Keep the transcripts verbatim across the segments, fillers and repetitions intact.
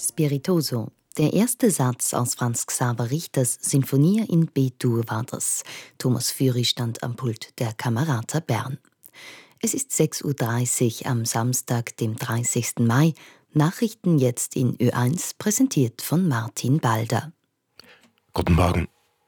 Spiritoso. Der erste Satz aus Franz Xaver Richters Sinfonie in B-Dur war das. Thomas Füri stand am Pult der Camerata Bern. Es ist sechs Uhr dreißig am Samstag, dem dreißigsten Mai. Nachrichten jetzt in Ö eins, präsentiert von Martin Balder. Guten Morgen.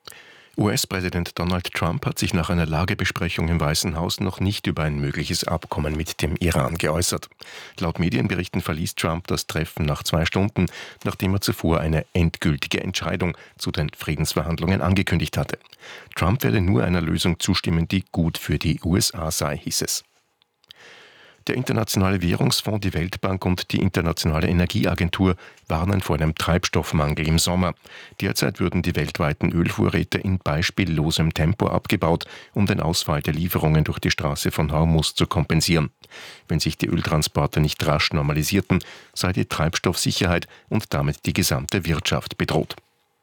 U S-Präsident Donald Trump hat sich nach einer Lagebesprechung im Weißen Haus noch nicht über ein mögliches Abkommen mit dem Iran geäußert. Laut Medienberichten verließ Trump das Treffen nach zwei Stunden, nachdem er zuvor eine endgültige Entscheidung zu den Friedensverhandlungen angekündigt hatte. Trump werde nur einer Lösung zustimmen, die gut für die U S A sei, hieß es. Der Internationale Währungsfonds, die Weltbank und die Internationale Energieagentur warnen vor einem Treibstoffmangel im Sommer. Derzeit würden die weltweiten Ölvorräte in beispiellosem Tempo abgebaut, um den Ausfall der Lieferungen durch die Straße von Hormuz zu kompensieren. Wenn sich die Öltransporte nicht rasch normalisierten, sei die Treibstoffsicherheit und damit die gesamte Wirtschaft bedroht.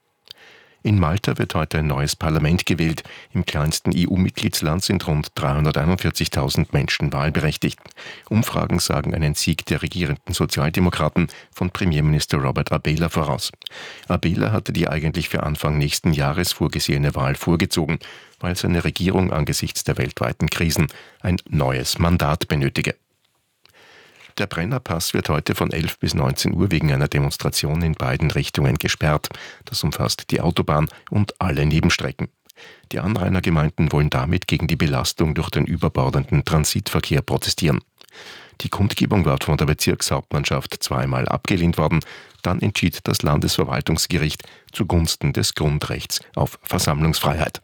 In Malta wird heute ein neues Parlament gewählt. Im kleinsten E U-Mitgliedsland sind rund dreihunderteinundvierzigtausend Menschen wahlberechtigt. Umfragen sagen einen Sieg der regierenden Sozialdemokraten von Premierminister Robert Abela voraus. Abela hatte die eigentlich für Anfang nächsten Jahres vorgesehene Wahl vorgezogen, weil seine Regierung angesichts der weltweiten Krisen ein neues Mandat benötige. Der Brennerpass wird heute von elf bis neunzehn Uhr wegen einer Demonstration in beiden Richtungen gesperrt. Das umfasst die Autobahn und alle Nebenstrecken. Die Anrainergemeinden wollen damit gegen die Belastung durch den überbordenden Transitverkehr protestieren. Die Kundgebung war von der Bezirkshauptmannschaft zweimal abgelehnt worden. Dann entschied das Landesverwaltungsgericht zugunsten des Grundrechts auf Versammlungsfreiheit.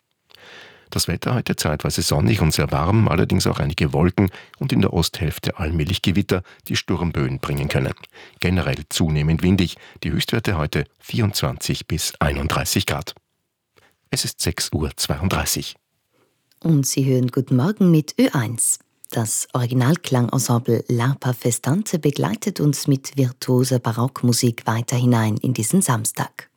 Das Wetter heute zeitweise sonnig und sehr warm, allerdings auch einige Wolken und in der Osthälfte allmählich Gewitter, die Sturmböen bringen können. Generell zunehmend windig, die Höchstwerte heute vierundzwanzig bis einunddreißig Grad. Es ist sechs Uhr zweiunddreißig. Und Sie hören Guten Morgen mit Ö eins. Das Originalklangensemble L'Arpa Festante begleitet uns mit virtuoser Barockmusik weiter hinein in diesen Samstag.